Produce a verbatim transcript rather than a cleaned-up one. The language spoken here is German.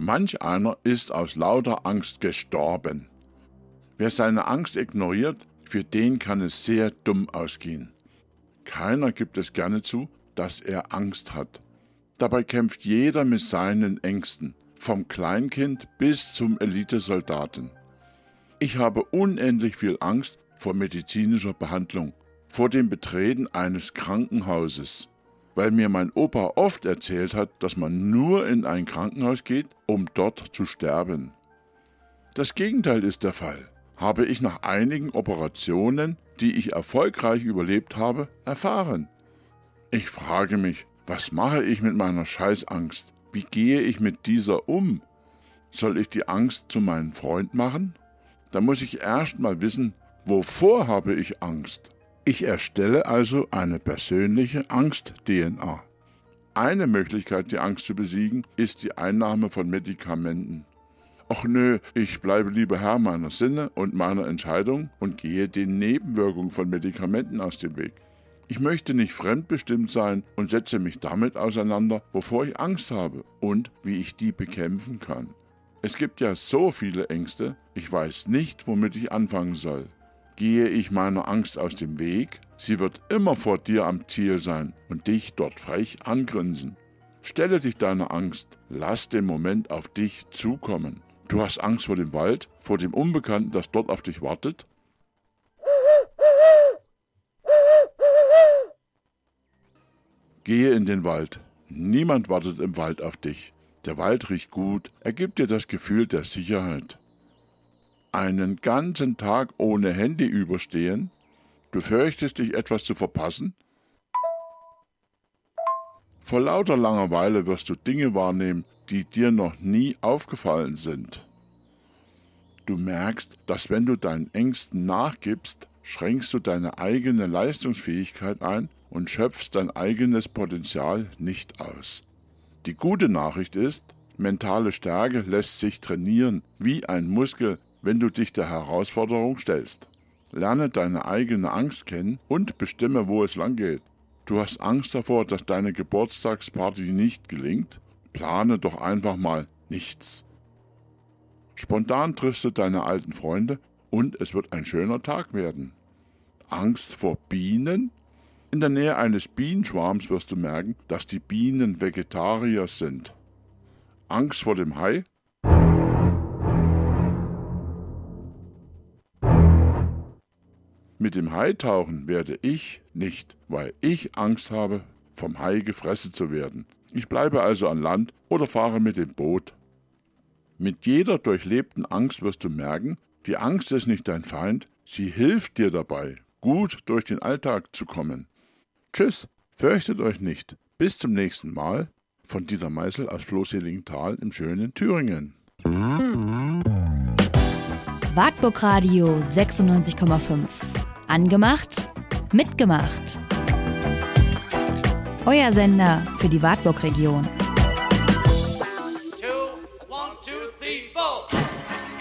Manch einer ist aus lauter Angst gestorben. Wer seine Angst ignoriert, für den kann es sehr dumm ausgehen. Keiner gibt es gerne zu, dass er Angst hat. Dabei kämpft jeder mit seinen Ängsten, vom Kleinkind bis zum Elitesoldaten. Ich habe unendlich viel Angst vor medizinischer Behandlung, vor dem Betreten eines Krankenhauses, weil mir mein Opa oft erzählt hat, dass man nur in ein Krankenhaus geht, um dort zu sterben. Das Gegenteil ist der Fall, habe ich nach einigen Operationen, die ich erfolgreich überlebt habe, erfahren. Ich frage mich, was mache ich mit meiner Scheißangst? Wie gehe ich mit dieser um? Soll ich die Angst zu meinem Freund machen? Da muss ich erst mal wissen, wovor habe ich Angst? Ich erstelle also eine persönliche Angst-D N A. Eine Möglichkeit, die Angst zu besiegen, ist die Einnahme von Medikamenten. Ach nö, ich bleibe lieber Herr meiner Sinne und meiner Entscheidung und gehe den Nebenwirkungen von Medikamenten aus dem Weg. Ich möchte nicht fremdbestimmt sein und setze mich damit auseinander, wovor ich Angst habe und wie ich die bekämpfen kann. Es gibt ja so viele Ängste, ich weiß nicht, womit ich anfangen soll. Gehe ich meiner Angst aus dem Weg? Sie wird immer vor dir am Ziel sein und dich dort frech angrinsen. Stelle dich deiner Angst, lass den Moment auf dich zukommen. Du hast Angst vor dem Wald, vor dem Unbekannten, das dort auf dich wartet? Gehe in den Wald. Niemand wartet im Wald auf dich. Der Wald riecht gut, er gibt dir das Gefühl der Sicherheit. Einen ganzen Tag ohne Handy überstehen? Du fürchtest dich, etwas zu verpassen? Vor lauter Langeweile wirst du Dinge wahrnehmen, die dir noch nie aufgefallen sind. Du merkst, dass wenn du deinen Ängsten nachgibst, schränkst du deine eigene Leistungsfähigkeit ein und schöpfst dein eigenes Potenzial nicht aus. Die gute Nachricht ist, mentale Stärke lässt sich trainieren wie ein Muskel, wenn du dich der Herausforderung stellst. Lerne deine eigene Angst kennen und bestimme, wo es lang geht. Du hast Angst davor, dass deine Geburtstagsparty nicht gelingt? Plane doch einfach mal nichts. Spontan triffst du deine alten Freunde und es wird ein schöner Tag werden. Angst vor Bienen? In der Nähe eines Bienenschwarms wirst du merken, dass die Bienen Vegetarier sind. Angst vor dem Hai? Mit dem Haitauchen werde ich nicht, weil ich Angst habe, vom Hai gefressen zu werden. Ich bleibe also an Land oder fahre mit dem Boot. Mit jeder durchlebten Angst wirst du merken, die Angst ist nicht dein Feind, sie hilft dir dabei, gut durch den Alltag zu kommen. Tschüss, fürchtet euch nicht. Bis zum nächsten Mal. Von Dieter Meißel aus Floßseligenthal im schönen Thüringen. Wartburg Radio sechsundneunzig Komma fünf. Angemacht, mitgemacht. Euer Sender für die Wartburg-Region.